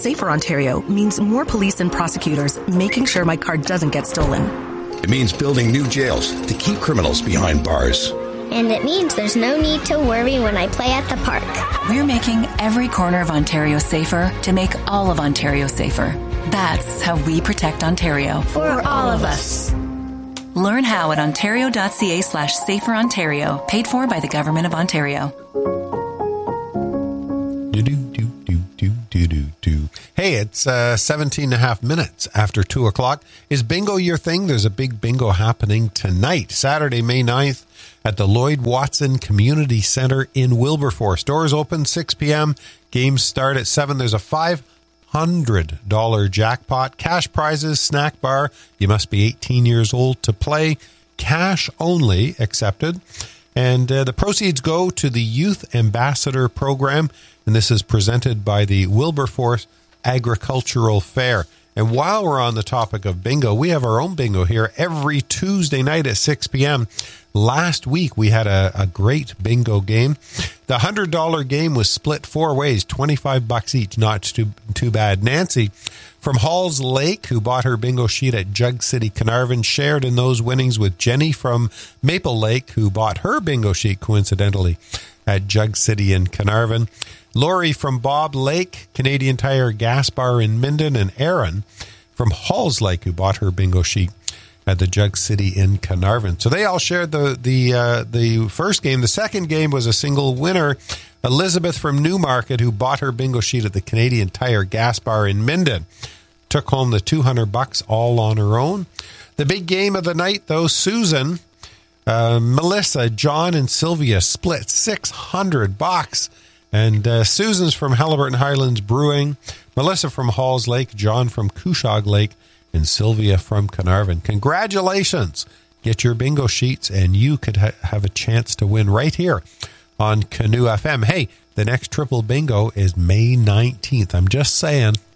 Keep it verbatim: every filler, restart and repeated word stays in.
Safer Ontario means more police and prosecutors making sure my car doesn't get stolen. It means building new jails to keep criminals behind bars. And it means there's no need to worry when I play at the park. We're making every corner of Ontario safer to make all of Ontario safer. That's how we protect Ontario. For all of us. Learn how at ontario.ca slash safer Ontario. Paid for by the Government of Ontario. Do, do, do, do, do, do, do, do. Hey, it's uh, seventeen and a half minutes after two o'clock. Is bingo your thing? There's a big bingo happening tonight, Saturday, May ninth, at the Lloyd Watson Community Centre in Wilberforce. Doors open six p.m. Games start at seven. There's a five hundred dollars jackpot, cash prizes, snack bar. You must be eighteen years old to play. Cash only accepted. And uh, the proceeds go to the Youth Ambassador Program. And this is presented by the Wilberforce Agricultural Fair. And while we're on the topic of bingo, we have our own bingo here every Tuesday night at six p.m. Last week, we had a, a great bingo game. The one hundred dollars game was split four ways, twenty-five bucks each. Not too, too bad. Nancy from Halls Lake, who bought her bingo sheet at Jug City, Carnarvon, shared in those winnings with Jenny from Maple Lake, who bought her bingo sheet, coincidentally, at Jug City in Carnarvon. Lori from Bob Lake, Canadian Tire Gas Bar in Minden, and Aaron from Halls Lake, who bought her bingo sheet at the Jug City in Carnarvon. So they all shared the the uh, the first game. The second game was a single winner, Elizabeth from Newmarket, who bought her bingo sheet at the Canadian Tire Gas Bar in Minden. Took home the two hundred bucks all on her own. The big game of the night, though, Susan, uh, Melissa, John, and Sylvia split six hundred bucks. And uh, Susan's from Halliburton Highlands Brewing, Melissa from Halls Lake, John from Cushog Lake, and Sylvia from Carnarvon. Congratulations. Get your bingo sheets and you could ha- have a chance to win right here on Canoe F M. Hey, the next triple bingo is May nineteenth. I'm just saying.